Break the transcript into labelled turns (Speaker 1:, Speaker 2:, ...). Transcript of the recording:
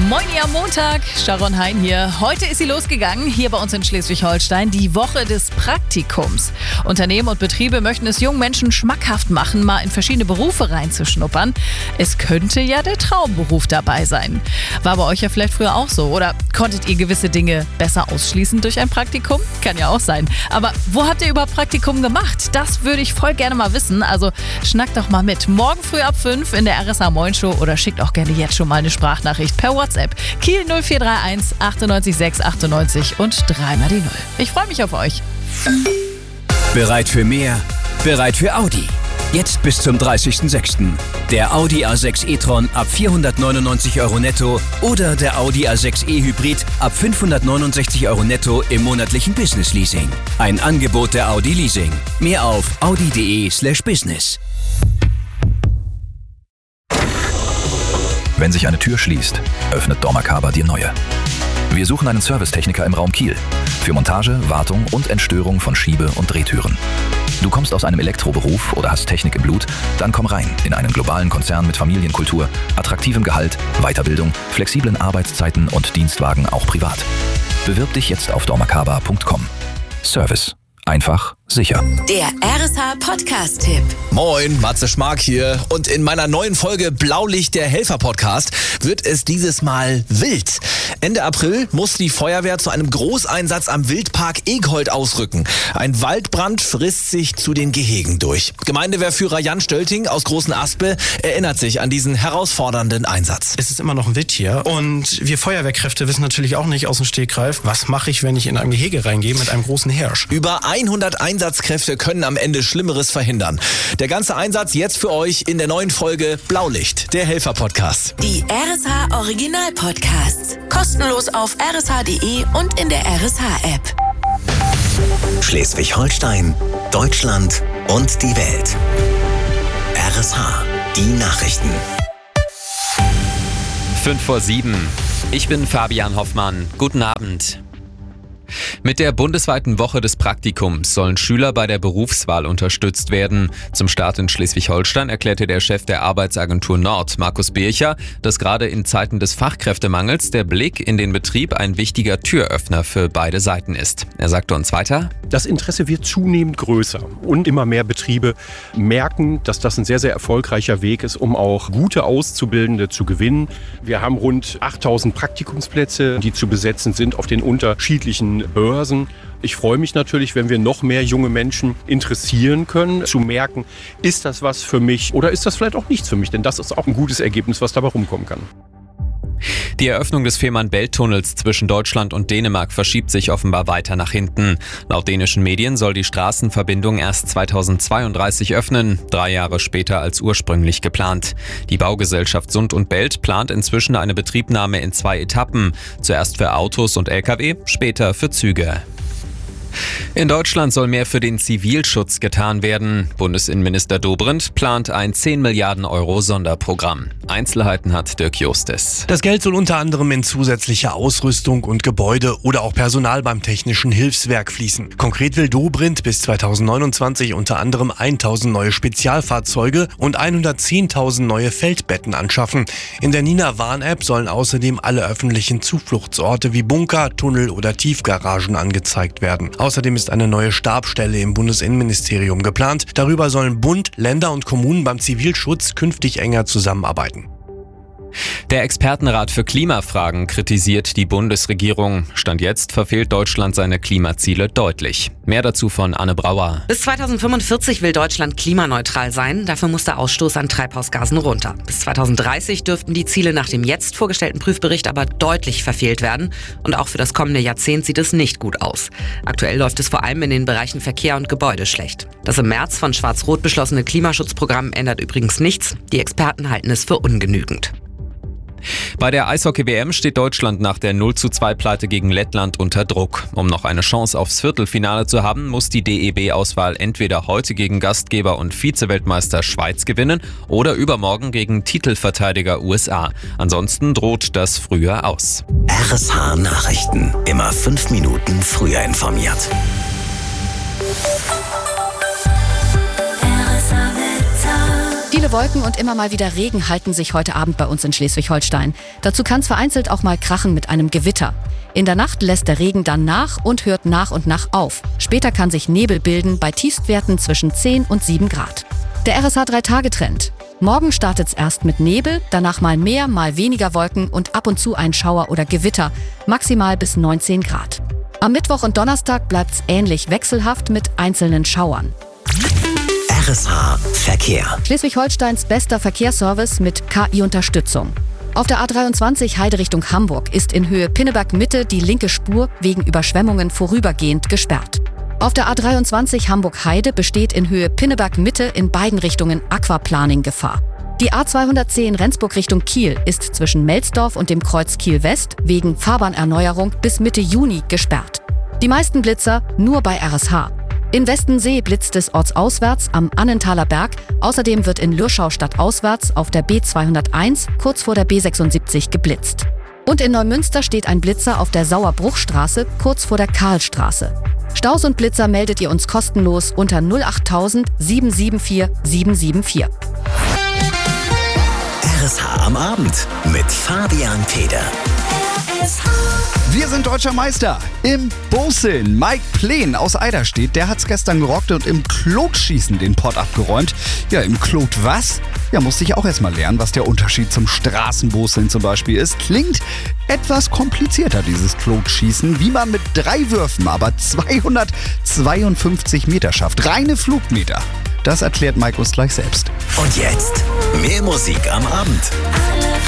Speaker 1: Moin ihr am Montag, Sharon Hein hier. Heute ist sie losgegangen, hier bei uns in Schleswig-Holstein, die Woche des Praktikums. Unternehmen und Betriebe möchten es jungen Menschen schmackhaft machen, mal in verschiedene Berufe reinzuschnuppern. Es könnte ja der Traumberuf dabei sein. War bei euch ja vielleicht früher auch so. Oder konntet ihr gewisse Dinge besser ausschließen durch ein Praktikum? Kann ja auch sein. Aber wo habt ihr überhaupt Praktikum gemacht? Das würde ich voll gerne mal wissen. Also schnackt doch mal mit. Morgen früh ab 5 in der RSH Moin Show oder schickt auch gerne jetzt schon mal eine Sprachnachricht per WhatsApp. Kiel 0431 98 6 98 und 3 mal die 0. Ich freue mich auf euch.
Speaker 2: Bereit für mehr? Bereit für Audi. Jetzt bis zum 30.06. Der Audi A6 e-tron ab 499 € netto oder der Audi A6 e-Hybrid ab 569 € netto im monatlichen Business Leasing. Ein Angebot der Audi Leasing. Mehr auf audi.de/business.
Speaker 3: Wenn sich eine Tür schließt, öffnet dormakaba die neue. Wir suchen einen Servicetechniker im Raum Kiel für Montage, Wartung und Entstörung von Schiebe- und Drehtüren. Du kommst aus einem Elektroberuf oder hast Technik im Blut? Dann komm rein in einen globalen Konzern mit Familienkultur, attraktivem Gehalt, Weiterbildung, flexiblen Arbeitszeiten und Dienstwagen auch privat. Bewirb dich jetzt auf dormakaba.com. Service. Einfach, sicher.
Speaker 4: Der RSH Podcast-Tipp.
Speaker 5: Moin, Matze Schmark hier. Und in meiner neuen Folge Blaulicht, der Helfer-Podcast, wird es dieses Mal wild. Ende April muss die Feuerwehr zu einem Großeinsatz am Wildpark Eghold ausrücken. Ein Waldbrand frisst sich zu den Gehegen durch. Gemeindewehrführer Jan Stölting aus Großen Aspe erinnert sich an diesen herausfordernden Einsatz.
Speaker 6: Es ist immer noch ein Wild hier und wir Feuerwehrkräfte wissen natürlich auch nicht aus dem Stegreif, was mache ich, wenn ich in ein Gehege reingehe mit einem großen Hirsch.
Speaker 5: Über 100 Einsatzkräfte können am Ende Schlimmeres verhindern. Der ganze Einsatz jetzt für euch in der neuen Folge Blaulicht, der Helfer-Podcast.
Speaker 4: Die RSH Original-Podcasts. Kostenlos auf rsh.de und in der RSH-App.
Speaker 7: Schleswig-Holstein, Deutschland und die Welt. RSH, die Nachrichten.
Speaker 8: 5:07. Ich bin Fabian Hoffmann. Guten Abend. Mit der bundesweiten Woche des Praktikums sollen Schüler bei der Berufswahl unterstützt werden. Zum Start in Schleswig-Holstein erklärte der Chef der Arbeitsagentur Nord, Markus Bircher, dass gerade in Zeiten des Fachkräftemangels der Blick in den Betrieb ein wichtiger Türöffner für beide Seiten ist. Er sagte uns weiter:
Speaker 9: Das Interesse wird zunehmend größer und immer mehr Betriebe merken, dass das ein sehr, sehr erfolgreicher Weg ist, um auch gute Auszubildende zu gewinnen. Wir haben rund 8000 Praktikumsplätze, die zu besetzen sind auf den unterschiedlichen Börsen. Ich freue mich natürlich, wenn wir noch mehr junge Menschen interessieren können, zu merken, ist das was für mich oder ist das vielleicht auch nichts für mich, denn das ist auch ein gutes Ergebnis, was dabei rumkommen kann.
Speaker 8: Die Eröffnung des Fehmarn-Belt-Tunnels zwischen Deutschland und Dänemark verschiebt sich offenbar weiter nach hinten. Laut dänischen Medien soll die Straßenverbindung erst 2032 öffnen, 3 Jahre später als ursprünglich geplant. Die Baugesellschaft Sund und Belt plant inzwischen eine Betriebnahme in 2 Etappen. Zuerst für Autos und Lkw, später für Züge. In Deutschland soll mehr für den Zivilschutz getan werden. Bundesinnenminister Dobrindt plant ein 10 Milliarden € Sonderprogramm. Einzelheiten hat Dirk Justes.
Speaker 10: Das Geld soll unter anderem in zusätzliche Ausrüstung und Gebäude oder auch Personal beim Technischen Hilfswerk fließen. Konkret will Dobrindt bis 2029 unter anderem 1000 neue Spezialfahrzeuge und 110.000 neue Feldbetten anschaffen. In der Nina-Warn-App sollen außerdem alle öffentlichen Zufluchtsorte wie Bunker, Tunnel oder Tiefgaragen angezeigt werden. Außerdem ist eine neue Stabsstelle im Bundesinnenministerium geplant. Darüber sollen Bund, Länder und Kommunen beim Zivilschutz künftig enger zusammenarbeiten.
Speaker 8: Der Expertenrat für Klimafragen kritisiert die Bundesregierung. Stand jetzt verfehlt Deutschland seine Klimaziele deutlich. Mehr dazu von Anne Brauer.
Speaker 11: Bis 2045 will Deutschland klimaneutral sein. Dafür muss der Ausstoß an Treibhausgasen runter. Bis 2030 dürften die Ziele nach dem jetzt vorgestellten Prüfbericht aber deutlich verfehlt werden. Und auch für das kommende Jahrzehnt sieht es nicht gut aus. Aktuell läuft es vor allem in den Bereichen Verkehr und Gebäude schlecht. Das im März von Schwarz-Rot beschlossene Klimaschutzprogramm ändert übrigens nichts. Die Experten halten es für ungenügend.
Speaker 8: Bei der Eishockey-WM steht Deutschland nach der 0:2-Pleite gegen Lettland unter Druck. Um noch eine Chance aufs Viertelfinale zu haben, muss die DEB-Auswahl entweder heute gegen Gastgeber und Vize-Weltmeister Schweiz gewinnen oder übermorgen gegen Titelverteidiger USA. Ansonsten droht das früher aus.
Speaker 7: RSH Nachrichten. Immer 5 Minuten früher informiert.
Speaker 12: Viele Wolken und immer mal wieder Regen halten sich heute Abend bei uns in Schleswig-Holstein. Dazu kann es vereinzelt auch mal krachen mit einem Gewitter. In der Nacht lässt der Regen dann nach und hört nach und nach auf. Später kann sich Nebel bilden bei Tiefstwerten zwischen 10 und 7 Grad. Der RSH 3-Tage-Trend. Morgen startet es erst mit Nebel, danach mal mehr, mal weniger Wolken und ab und zu ein Schauer oder Gewitter, maximal bis 19 Grad. Am Mittwoch und Donnerstag bleibt es ähnlich wechselhaft mit einzelnen Schauern.
Speaker 7: RSH Verkehr.
Speaker 12: Schleswig-Holsteins bester Verkehrsservice mit KI-Unterstützung. Auf der A23 Heide Richtung Hamburg ist in Höhe Pinneberg-Mitte die linke Spur wegen Überschwemmungen vorübergehend gesperrt. Auf der A23 Hamburg-Heide besteht in Höhe Pinneberg-Mitte in beiden Richtungen Aquaplaning-Gefahr. Die A210 Rendsburg Richtung Kiel ist zwischen Melsdorf und dem Kreuz Kiel-West wegen Fahrbahnerneuerung bis Mitte Juni gesperrt. Die meisten Blitzer nur bei RSH. In Westensee blitzt es ortsauswärts am Annenthaler Berg. Außerdem wird in Lürschau stadtauswärts auf der B201 kurz vor der B76 geblitzt. Und in Neumünster steht ein Blitzer auf der Sauerbruchstraße kurz vor der Karlstraße. Staus und Blitzer meldet ihr uns kostenlos unter 08000 774 774.
Speaker 7: RSH am Abend mit Fabian Feder.
Speaker 13: Wir sind deutscher Meister im Boseln. Mike Plen aus Eiderstedt, der hat's gestern gerockt und im Klotschießen den Pott abgeräumt. Ja, im Klot was? Ja, musste ich auch erstmal lernen, was der Unterschied zum Straßenboseln zum Beispiel ist. Klingt etwas komplizierter, dieses Klotschießen, wie man mit 3 Würfen aber 252 Meter schafft. Reine Flugmeter. Das erklärt Mike uns gleich selbst.
Speaker 7: Und jetzt mehr Musik am Abend.